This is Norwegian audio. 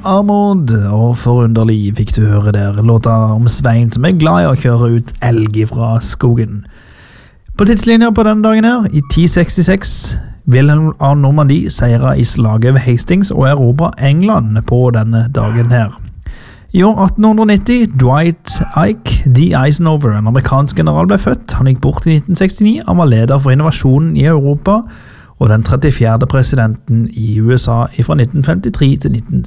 Armored og Forunderlig fikk du høre der, låta om Svein som glad i å kjøre ut elg fra skogen. På tidslinja på denne dagen her, i 1066, Wilhelm av Normandie seiret i slaget ved Hastings og erobret England på denne dagen her. I år 1890, Dwight Ike D. Eisenhower, en amerikansk general, ble født. Han gikk bort i 1969, han var leder for innovasjonen i Europa, og den 34. presidenten i USA fra 1953 til